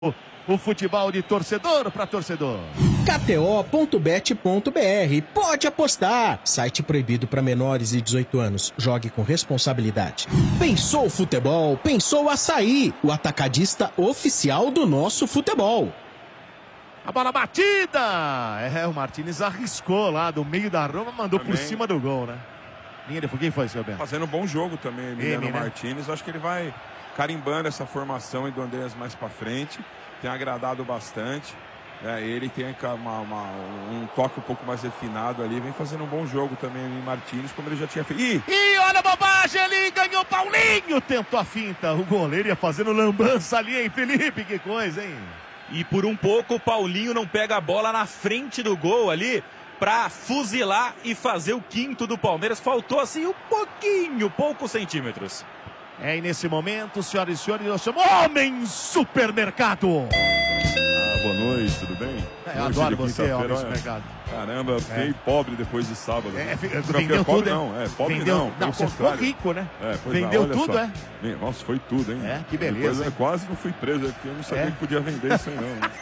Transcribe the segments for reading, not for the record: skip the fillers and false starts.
O futebol de torcedor para torcedor. KTO.bet.br. Pode apostar. Site proibido para menores de 18 anos. Jogue com responsabilidade. Pensou futebol? Pensou Açaí, o atacadista oficial do nosso futebol. A bola batida! O Martínez arriscou lá do meio da Roma, mandou também por cima do gol, né? Linha de fuga, quem foi, seu Bento? Fazendo um bom jogo também, Emiliano Martínez. Acho que ele vai carimbando essa formação e do Andreas mais para frente. Tem agradado bastante. Ele tem um toque um pouco mais refinado ali. Vem fazendo um bom jogo também em Martínez, como ele já tinha feito. Ih, olha a bobagem ali, ganhou Paulinho. Tentou a finta. O goleiro ia fazendo lambança ali, hein, Felipe? Que coisa, hein? E por um pouco o Paulinho não pega a bola na frente do gol ali para fuzilar e fazer o quinto do Palmeiras. Faltou assim um pouquinho, poucos centímetros. E nesse momento, senhoras e senhores, nós chamamos Homem Supermercado. Boa noite, tudo bem? Eu adoro você, Homem Supermercado. Caramba, eu fiquei pobre depois de sábado. Vendeu tudo, não, pobre vendeu, não. Você ficou rico, né? Vendeu tudo, só. Nossa, foi tudo, hein? Que beleza. Depois, quase não fui preso, porque eu não sabia que podia vender isso aí, não. Né?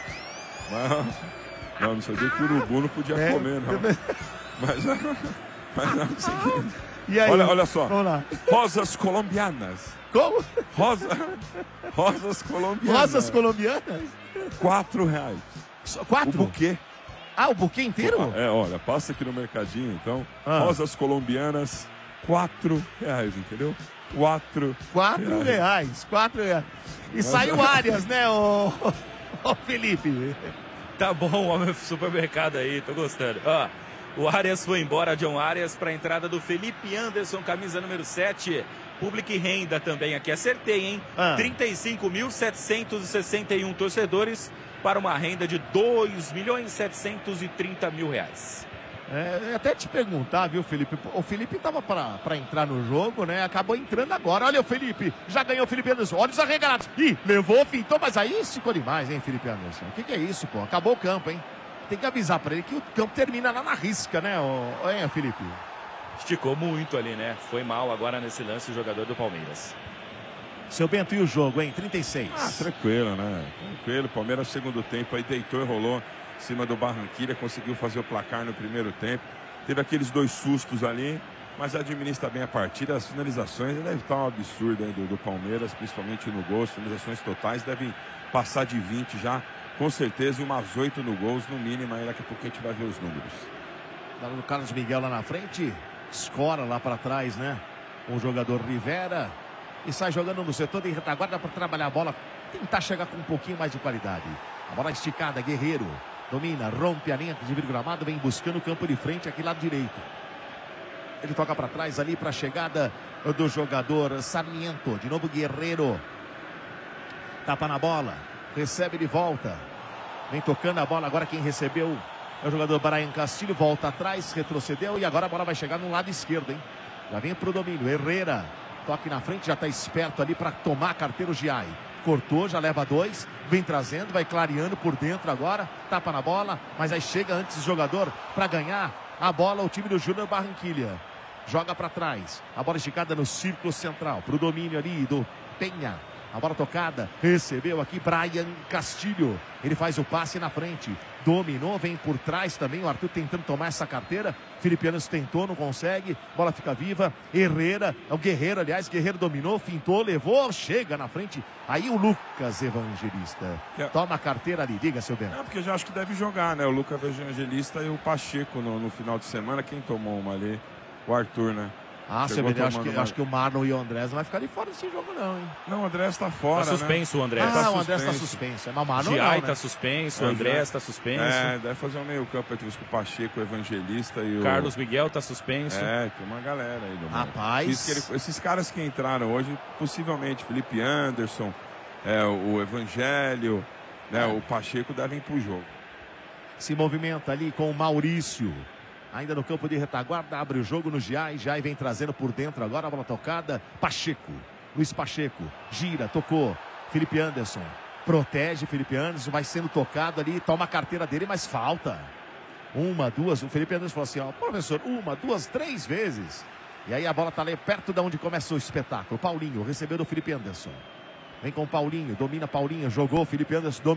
Não sabia que o urubu não podia comer, não. Mas não é o seguinte. E aí? Olha só. Vamos lá. Rosas colombianas. Como? Rosas colombianas. Rosas colombianas? R$4. Só 4? O buquê. O buquê inteiro? Olha, passa aqui no mercadinho, então. Rosas colombianas, R$4, entendeu? R$4. R$4. E saiu Arias, né, ô Felipe? Tá bom, Homem Supermercado aí, tô gostando. O Arias foi embora, John Arias, para a entrada do Felipe Anderson, camisa número 7. Público e renda também aqui. Acertei, hein? 35.761 torcedores para uma renda de R$2.730.000. Até te perguntar, viu, Felipe? O Felipe estava para entrar no jogo, né? Acabou entrando agora. Olha o Felipe. Já ganhou o Felipe Anderson. Olhos arregalados. Ih, levou, fintou, mas aí esticou demais, hein, Felipe Anderson? O que é isso, pô? Acabou o campo, hein? Tem que avisar para ele que o campo termina lá na risca, né, Felipe? Esticou muito ali, né? Foi mal agora nesse lance o jogador do Palmeiras. Seu Bento, e o jogo, hein? 36. Tranquilo, né? Tranquilo. Palmeiras, segundo tempo, aí deitou e rolou em cima do Barranquilla, conseguiu fazer o placar no primeiro tempo. Teve aqueles 2 sustos ali, mas administra bem a partida. As finalizações deve estar um absurdo aí do Palmeiras, principalmente no gol. As finalizações totais devem passar de 20 já, com certeza, e umas 8 no gols, no mínimo. Aí daqui a pouco a gente vai ver os números. O Carlos Miguel lá na frente, escora lá para trás, né? O jogador Rivera. E sai jogando no setor de retaguarda para trabalhar a bola, tentar chegar com um pouquinho mais de qualidade. A bola esticada, Guerreiro domina, rompe a linha de gramado, vem buscando o campo de frente aqui lado direito. Ele toca para trás ali para a chegada do jogador Sarmiento. De novo Guerreiro. Tapa na bola, recebe de volta. Vem tocando a bola, agora quem recebeu é o jogador Brian Castilho, volta atrás, retrocedeu e agora a bola vai chegar no lado esquerdo, hein? Já vem pro domínio, Herrera. Toque na frente, já está esperto ali para tomar a carteira o Giai. Cortou, já leva 2, vem trazendo, vai clareando por dentro agora, tapa na bola, mas aí chega antes o jogador para ganhar a bola, o time do Júnior Barranquilla. Joga para trás, a bola esticada no círculo central, para o domínio ali do Penha. A bola tocada, recebeu aqui Brian Castilho. Ele faz o passe na frente. Dominou, vem por trás também. O Arthur tentando tomar essa carteira. Felipe Anderson tentou, não consegue. Bola fica viva. Herrera, é o Guerreiro, aliás. Guerreiro dominou, fintou, levou, chega na frente. Aí o Lucas Evangelista. Toma a carteira ali, diga, seu Bento. Porque eu já acho que deve jogar, né? O Lucas Evangelista e o Pacheco no final de semana. Quem tomou uma ali? O Arthur, né? Seu Bento, acho que o Marlon e o Andrés não vai ficar de fora desse jogo, não, hein? Não, o Andrés tá fora, tá suspenso, né? O Andrés. O Andrés tá suspenso. Mas o Marlon Giai não, tá suspenso, o Andrés tá suspenso. Deve fazer um meio campo entre o Pacheco, o Evangelista e o... Carlos Miguel tá suspenso. Tem uma galera aí. Rapaz... Esses caras que entraram hoje, possivelmente, Felipe Anderson, o Evangelho, né, o Pacheco devem ir pro jogo. Se movimenta ali com o Maurício. Ainda no campo de retaguarda, abre o jogo no Giai. Giai vem trazendo por dentro agora a bola tocada. Pacheco, Luiz Pacheco, gira, tocou. Felipe Anderson, protege Felipe Anderson, vai sendo tocado ali, toma a carteira dele, mas falta. 1, 2, o Felipe Anderson falou assim, professor, 1, 2, 3 vezes. E aí a bola tá ali perto de onde começa o espetáculo. Paulinho recebeu do Felipe Anderson. Vem com o Paulinho, domina Paulinho, jogou, Felipe Anderson